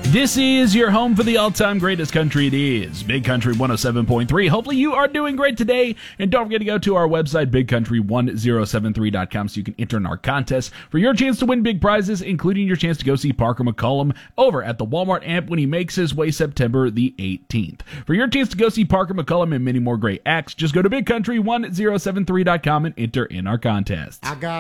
This is your home for the all-time greatest country. It is Big Country 107.3. Hopefully you are doing great today. And don't forget to go to our website, bigcountry1073.com, so you can enter in our contest for your chance to win big prizes, including your chance to go see Parker McCollum over at the Walmart Amp when he makes his way September the 18th. For your chance to go see Parker McCollum and many more great acts, just go to bigcountry1073.com and enter in our contest. I got